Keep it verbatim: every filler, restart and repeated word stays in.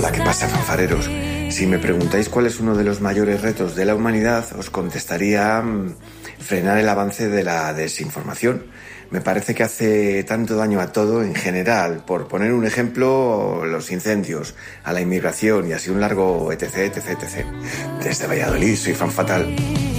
La que pasa, fanfareros. Si me preguntáis cuál es uno de los mayores retos de la humanidad, os contestaría mmm, frenar el avance de la desinformación. Me parece que hace tanto daño a todo en general. Por poner un ejemplo, los incendios, a la inmigración y así un largo etc, etc, etc. Desde Valladolid, soy fan fatal.